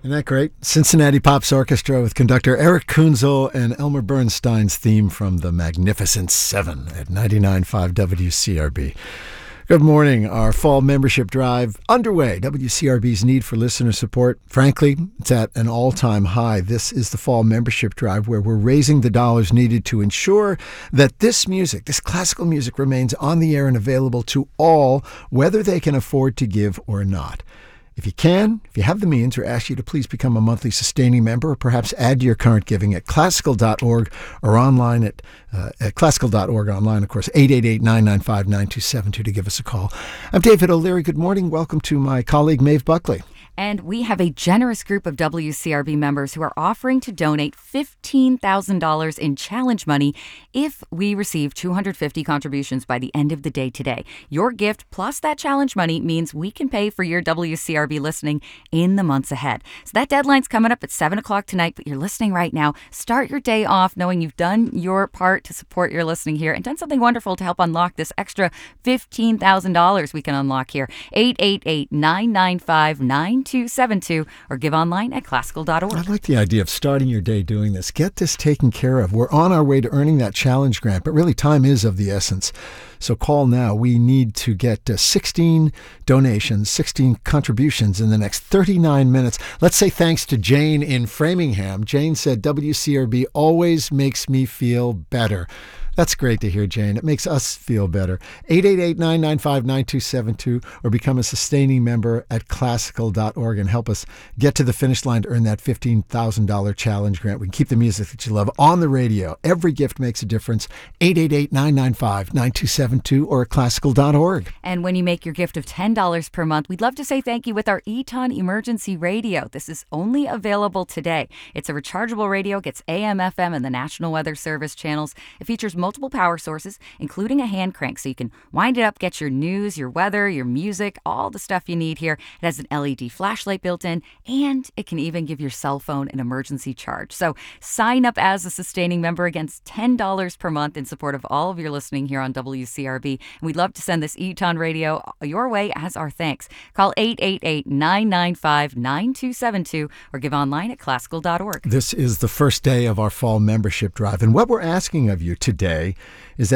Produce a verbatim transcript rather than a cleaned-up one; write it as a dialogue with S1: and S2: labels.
S1: Isn't that great? Cincinnati Pops Orchestra with conductor Eric Kunzel and Elmer Bernstein's theme from The Magnificent Seven at ninety-nine point five W C R B. Good morning. Our fall membership drive underway. W C R B's need for listener support, frankly, it's at an all-time high. This is the fall membership drive where we're raising the dollars needed to ensure that this music, this classical music, remains on the air and available to all, whether they can afford to give or not. If you can, if you have the means, we ask you to please become a monthly sustaining member or perhaps add to your current giving at classical dot org or online at, uh, at classical dot org online, of course, eight eight eight, nine nine five, nine two seven two to give us a call. I'm David O'Leary. Good morning. Welcome to my colleague, Maeve Buckley.
S2: And we have a generous group of W C R B members who are offering to donate fifteen thousand dollars in challenge money if we receive two hundred fifty contributions by the end of the day today. Your gift plus that challenge money means we can pay for your W C R B listening in the months ahead. So that deadline's coming up at seven o'clock tonight, but you're listening right now. Start your day off knowing you've done your part to support your listening here and done something wonderful to help unlock this extra fifteen thousand dollars we can unlock here. eight eight eight, nine nine five, nine two seven two or give online at classical dot org.
S1: I like the idea of starting your day doing this. Get this taken care of. We're on our way to earning that challenge grant, but really time is of the essence. So call now. We need to get uh, sixteen donations, sixteen contributions in the next thirty-nine minutes. Let's say thanks to Jane in Framingham. Jane said, W C R B always makes me feel better. That's great to hear, Jane. It makes us feel better. eight eight eight, nine nine five, nine two seven two or become a sustaining member at classical dot org and help us get to the finish line to earn that fifteen thousand dollars challenge grant. We can keep the music that you love on the radio. Every gift makes a difference. eight eight eight, nine nine five, nine two seven two or at classical dot org.
S2: And when you make your gift of ten dollars per month, we'd love to say thank you with our Eton Emergency Radio. This is only available today. It's a rechargeable radio, gets A M, F M, and the National Weather Service channels. It features multiple power sources, including a hand crank, so you can wind it up, get your news, your weather, your music, all the stuff you need here. It has an L E D flashlight built in, and it can even give your cell phone an emergency charge. So sign up as a sustaining member against ten dollars per month in support of all of your listening here on W C R B. And we'd love to send this Eton Radio your way as our thanks. Call eight eight eight, nine nine five, nine two seven two or give online at classical dot org.
S1: This is the first day of our fall membership drive, and what we're asking of you today is that